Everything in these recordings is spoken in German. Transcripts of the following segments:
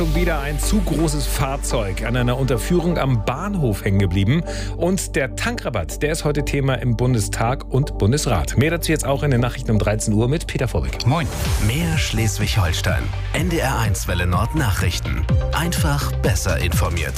Wieder ein zu großes Fahrzeug an einer Unterführung am Bahnhof hängen geblieben. Und der Tankrabatt, der ist heute Thema im Bundestag und Bundesrat. Mehr dazu jetzt auch in den Nachrichten um 13 Uhr mit Peter Vorbeck. Moin. Mehr Schleswig-Holstein. NDR1 Welle Nord Nachrichten. Einfach besser informiert.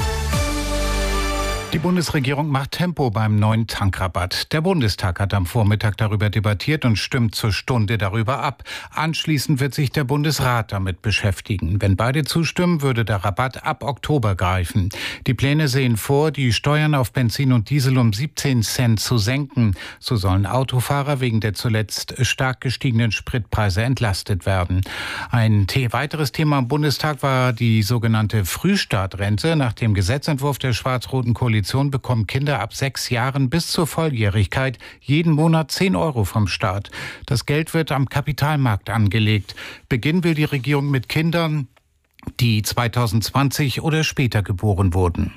Die Bundesregierung macht Tempo beim neuen Tankrabatt. Der Bundestag hat am Vormittag darüber debattiert und stimmt zur Stunde darüber ab. Anschließend wird sich der Bundesrat damit beschäftigen. Wenn beide zustimmen, würde der Rabatt ab Oktober greifen. Die Pläne sehen vor, die Steuern auf Benzin und Diesel um 17 Cent zu senken. So sollen Autofahrer wegen der zuletzt stark gestiegenen Spritpreise entlastet werden. Ein weiteres Thema im Bundestag war die sogenannte Frühstartrente. Nach dem Gesetzentwurf der schwarz-roten Koalition bekommen Kinder ab 6 Jahren bis zur Volljährigkeit jeden Monat 10 Euro vom Staat. Das Geld wird am Kapitalmarkt angelegt. Beginnen will die Regierung mit Kindern, die 2020 oder später geboren wurden.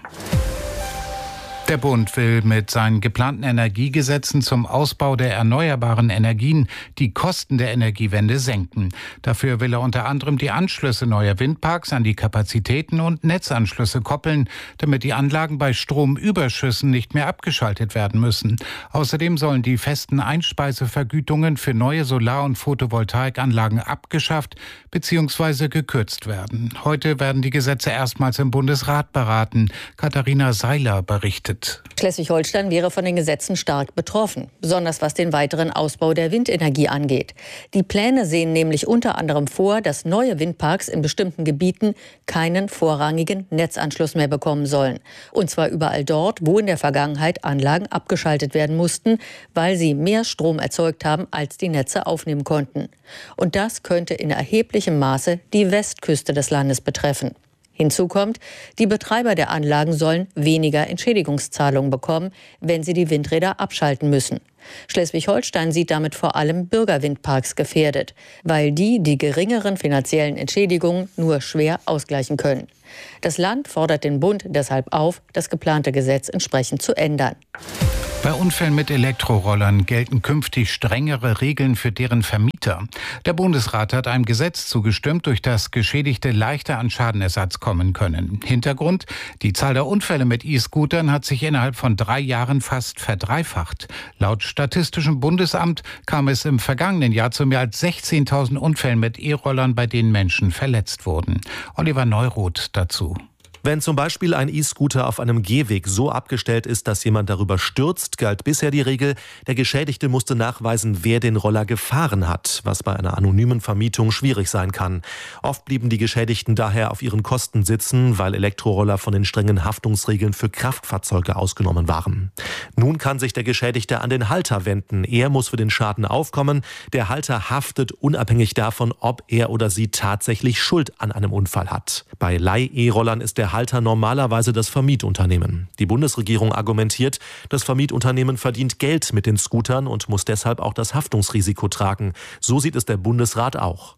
Der Bund will mit seinen geplanten Energiegesetzen zum Ausbau der erneuerbaren Energien die Kosten der Energiewende senken. Dafür will er unter anderem die Anschlüsse neuer Windparks an die Kapazitäten und Netzanschlüsse koppeln, damit die Anlagen bei Stromüberschüssen nicht mehr abgeschaltet werden müssen. Außerdem sollen die festen Einspeisevergütungen für neue Solar- und Photovoltaikanlagen abgeschafft bzw. gekürzt werden. Heute werden die Gesetze erstmals im Bundesrat beraten. Katharina Seiler berichtet. Schleswig-Holstein wäre von den Gesetzen stark betroffen, besonders was den weiteren Ausbau der Windenergie angeht. Die Pläne sehen nämlich unter anderem vor, dass neue Windparks in bestimmten Gebieten keinen vorrangigen Netzanschluss mehr bekommen sollen. Und zwar überall dort, wo in der Vergangenheit Anlagen abgeschaltet werden mussten, weil sie mehr Strom erzeugt haben, als die Netze aufnehmen konnten. Und das könnte in erheblichem Maße die Westküste des Landes betreffen. Hinzu kommt, die Betreiber der Anlagen sollen weniger Entschädigungszahlungen bekommen, wenn sie die Windräder abschalten müssen. Schleswig-Holstein sieht damit vor allem Bürgerwindparks gefährdet, weil die geringeren finanziellen Entschädigungen nur schwer ausgleichen können. Das Land fordert den Bund deshalb auf, das geplante Gesetz entsprechend zu ändern. Bei Unfällen mit Elektrorollern gelten künftig strengere Regeln für deren Vermieter. Der Bundesrat hat einem Gesetz zugestimmt, durch das Geschädigte leichter an Schadenersatz kommen können. Hintergrund: Die Zahl der Unfälle mit E-Scootern hat sich innerhalb von 3 Jahren fast verdreifacht. Laut Statistischem Bundesamt kam es im vergangenen Jahr zu mehr als 16.000 Unfällen mit E-Rollern, bei denen Menschen verletzt wurden. Oliver Neuroth dazu. Wenn zum Beispiel ein E-Scooter auf einem Gehweg so abgestellt ist, dass jemand darüber stürzt, galt bisher die Regel, der Geschädigte musste nachweisen, wer den Roller gefahren hat, was bei einer anonymen Vermietung schwierig sein kann. Oft blieben die Geschädigten daher auf ihren Kosten sitzen, weil Elektroroller von den strengen Haftungsregeln für Kraftfahrzeuge ausgenommen waren. Nun kann sich der Geschädigte an den Halter wenden. Er muss für den Schaden aufkommen. Der Halter haftet unabhängig davon, ob er oder sie tatsächlich Schuld an einem Unfall hat. Bei Leih-E-Rollern ist der Halter normalerweise das Vermietunternehmen. Die Bundesregierung argumentiert, das Vermietunternehmen verdient Geld mit den Scootern und muss deshalb auch das Haftungsrisiko tragen. So sieht es der Bundesrat auch.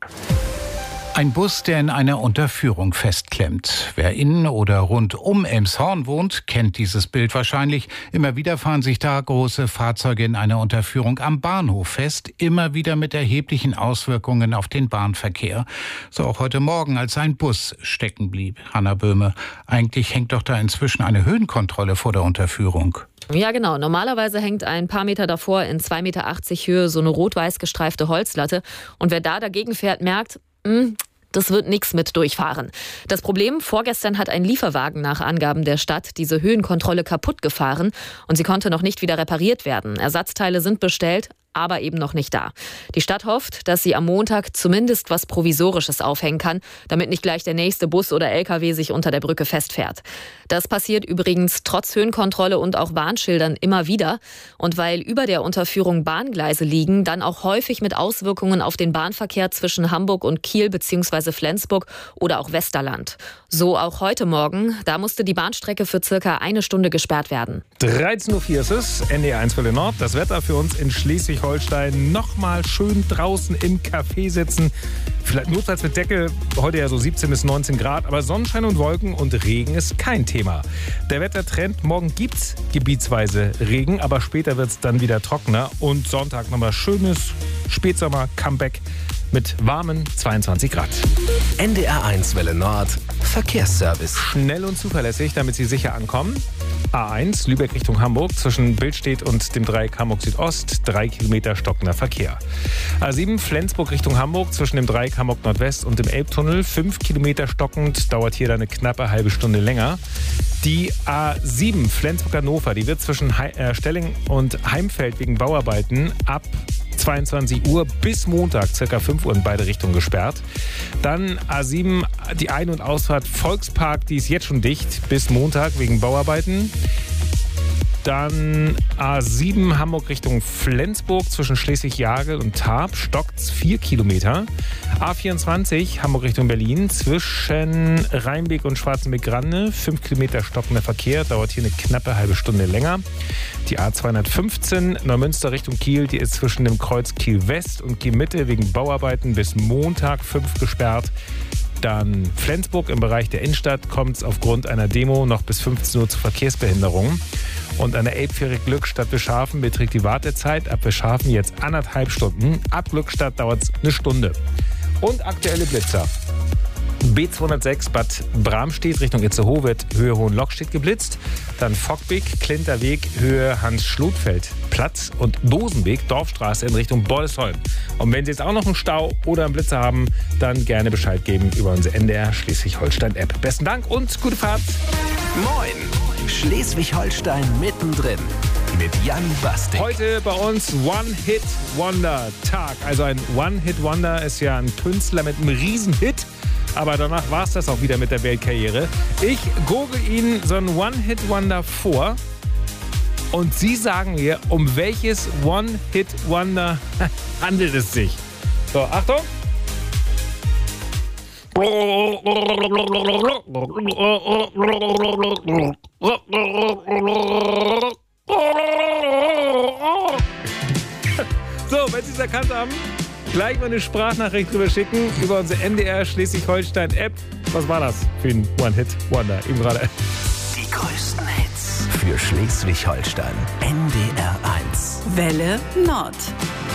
Ein Bus, der in einer Unterführung festklemmt. Wer in oder rund um Elmshorn wohnt, kennt dieses Bild wahrscheinlich. Immer wieder fahren sich da große Fahrzeuge in einer Unterführung am Bahnhof fest, immer wieder mit erheblichen Auswirkungen auf den Bahnverkehr. So auch heute Morgen, als ein Bus stecken blieb. Hanna Böhme, eigentlich hängt doch da inzwischen eine Höhenkontrolle vor der Unterführung. Ja, genau. Normalerweise hängt ein paar Meter davor in 2,80 Meter Höhe so eine rot-weiß gestreifte Holzlatte. Und wer da dagegen fährt, merkt, das wird nichts mit durchfahren. Das Problem: Vorgestern hat ein Lieferwagen nach Angaben der Stadt diese Höhenkontrolle kaputt gefahren und sie konnte noch nicht wieder repariert werden. Ersatzteile sind bestellt, aber eben noch nicht da. Die Stadt hofft, dass sie am Montag zumindest was Provisorisches aufhängen kann, damit nicht gleich der nächste Bus oder LKW sich unter der Brücke festfährt. Das passiert übrigens trotz Höhenkontrolle und auch Warnschildern immer wieder. Und weil über der Unterführung Bahngleise liegen, dann auch häufig mit Auswirkungen auf den Bahnverkehr zwischen Hamburg und Kiel bzw. Flensburg oder auch Westerland. So auch heute Morgen. Da musste die Bahnstrecke für circa 1 Stunde gesperrt werden. 13.04 Uhr ist es, NDR1 Welle Nord. Das Wetter für uns in Schleswig-Holstein Schleswig-Holstein nochmal schön draußen im Café sitzen. Vielleicht notfalls mit Decke, heute ja so 17 bis 19 Grad, aber Sonnenschein und Wolken und Regen ist kein Thema. Der Wettertrend, morgen gibt's gebietsweise Regen, aber später wird's dann wieder trockener und Sonntag nochmal schönes Spätsommer-Comeback mit warmen 22 Grad. NDR1 Welle Nord, Verkehrsservice. Schnell und zuverlässig, damit Sie sicher ankommen. A1 Lübeck Richtung Hamburg zwischen Billstedt und dem Dreieck Hamburg Südost 3 Kilometer stockender Verkehr. A7 Flensburg Richtung Hamburg zwischen dem Dreieck Hamburg Nordwest und dem Elbtunnel 5 Kilometer stockend, dauert hier dann eine knappe halbe Stunde länger. Die A7 Flensburg-Hannover, die wird zwischen Stelling und Heimfeld wegen Bauarbeiten ab 22 Uhr bis Montag ca. 5 Uhr in beide Richtungen gesperrt. Dann A7, die Ein- und Ausfahrt Volkspark, die ist jetzt schon dicht bis Montag wegen Bauarbeiten. Dann A7 Hamburg Richtung Flensburg zwischen Schleswig-Jagel und Tarp stockt's 4 Kilometer. A24 Hamburg Richtung Berlin zwischen Rheinbeek und Schwarzenbeck-Grande 5 Kilometer stockender Verkehr, dauert hier eine knappe halbe Stunde länger. Die A215 Neumünster Richtung Kiel, die ist zwischen dem Kreuz Kiel West und Kiel Mitte wegen Bauarbeiten bis Montag 5 gesperrt. Dann Flensburg im Bereich der Innenstadt kommt es aufgrund einer Demo noch bis 15 Uhr zu Verkehrsbehinderungen. Und an der Elbfähre Glückstadt Bischhafen beträgt die Wartezeit ab Bischhafen jetzt 1,5 Stunden. Ab Glückstadt dauert es eine Stunde. Und aktuelle Blitzer. B206 Bad Bramstedt Richtung Itzehoe wird Höhe Hohenlockstedt geblitzt. Dann Fockbeek, Klinterweg, Höhe Hans-Schlotfeld-Platz und Dosenweg, Dorfstraße in Richtung Bollesholm. Und wenn Sie jetzt auch noch einen Stau oder einen Blitzer haben, dann gerne Bescheid geben über unsere NDR Schleswig-Holstein-App. Besten Dank und gute Fahrt. Moin! Schleswig-Holstein mittendrin mit Jan Bastik. Heute bei uns One-Hit-Wonder-Tag. Also ein One-Hit-Wonder ist ja ein Künstler mit einem Riesenhit. Aber danach war es das auch wieder mit der Weltkarriere. Ich gurgel Ihnen so einen One-Hit-Wonder vor. Und Sie sagen mir, um welches One-Hit-Wonder handelt es sich. So, Achtung. So, wenn Sie es erkannt haben, gleich mal eine Sprachnachricht drüber schicken über unsere NDR Schleswig-Holstein-App. Was war das für ein One-Hit-Wonder eben gerade? Die größten Hits für Schleswig-Holstein. NDR 1. Welle Nord.